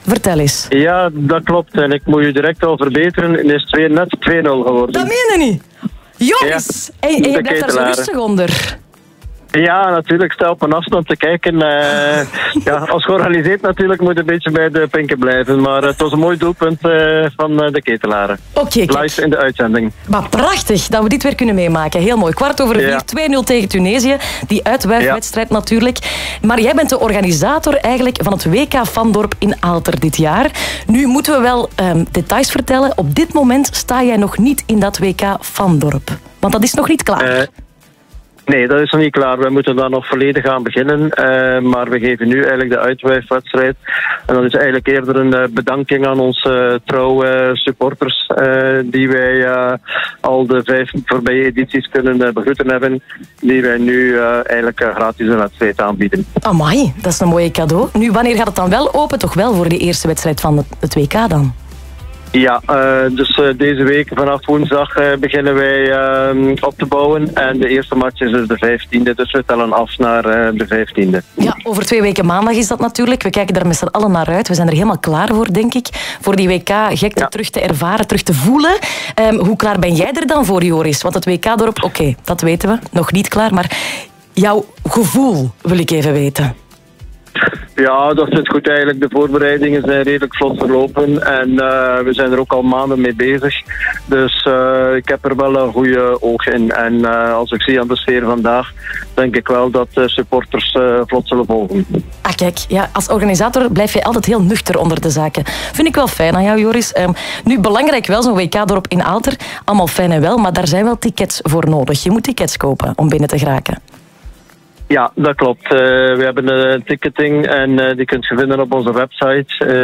Vertel eens. Ja, dat klopt. En ik moet je direct al verbeteren. Het is net 2-0 geworden. Dat meen je niet? Joris! Ja, en je de blijft daar zo ketelaren. rustig onder. Ja, natuurlijk. Stel op een afstand te kijken. Ja, als georganiseerd natuurlijk moet je een beetje bij de pinken blijven. Maar het was een mooi doelpunt van de ketelaren. Oké, kijk. Live in de uitzending. Maar prachtig dat we dit weer kunnen meemaken. Heel mooi. 4:15, Ja. 2-0 tegen Tunesië. Die uitwuifwedstrijd natuurlijk. Maar jij bent de organisator eigenlijk van het WK Vandorp in Aalter dit jaar. Nu moeten we wel details vertellen. Op dit moment sta jij nog niet in dat WK Vandorp. Want dat is nog niet klaar. Nee, dat is nog niet klaar. We moeten daar nog volledig aan beginnen. Maar we geven nu eigenlijk de uitwuifwedstrijd. En dat is eigenlijk eerder een bedanking aan onze trouwe supporters. Die wij al de 5 voorbije edities kunnen begroeten hebben. Die wij nu eigenlijk gratis een wedstrijd aanbieden. Amai, dat is een mooie cadeau. Nu, wanneer gaat het dan wel open? Toch wel voor de eerste wedstrijd van het WK dan? Ja, dus deze week vanaf woensdag beginnen wij op te bouwen. En de eerste match is dus de 15e, dus we tellen af naar de 15e. Ja, over 2 weken maandag is dat natuurlijk. We kijken daar met z'n allen naar uit. We zijn er helemaal klaar voor, denk ik. Voor die WK-gekte terug te ervaren, terug te voelen. Hoe klaar ben jij er dan voor, Joris? Want het WK-dorp, oké, dat weten we. Nog niet klaar, maar jouw gevoel wil ik even weten. Ja, dat zit goed eigenlijk. De voorbereidingen zijn redelijk vlot verlopen en we zijn er ook al maanden mee bezig. Dus ik heb er wel een goede oog in. En als ik zie aan de sfeer vandaag, denk ik wel dat de supporters vlot zullen volgen. Ah, kijk, ja, als organisator blijf je altijd heel nuchter onder de zaken. Vind ik wel fijn aan jou, Joris. Nu, belangrijk wel, zo'n WK-dorp in Aalter. Allemaal fijn en wel, maar daar zijn wel tickets voor nodig. Je moet tickets kopen om binnen te geraken. Ja, dat klopt. We hebben ticketing en die kunt je vinden op onze website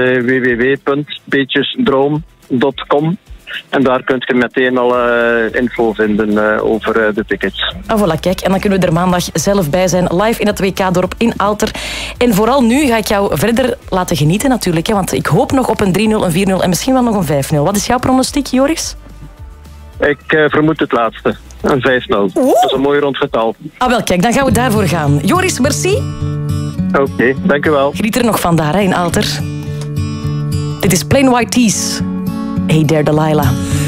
www.beetjesdroom.com. En daar kunt je meteen al info vinden over de tickets. Ah, voilà, kijk. En dan kunnen we er maandag zelf bij zijn, live in het WK-dorp in Aalter. En vooral nu ga ik jou verder laten genieten natuurlijk. Hè, want ik hoop nog op een 3-0, een 4-0 en misschien wel nog een 5-0. Wat is jouw pronostiek, Joris? Ik vermoed het laatste. Een 5-0. Dat is een mooi rond getal. Ah, wel, kijk, dan gaan we daarvoor gaan. Joris, merci. Oké, dank u wel. Geniet er nog van daar, hè, in Aalter. Dit is Plain White Tees. Hey there, Delilah.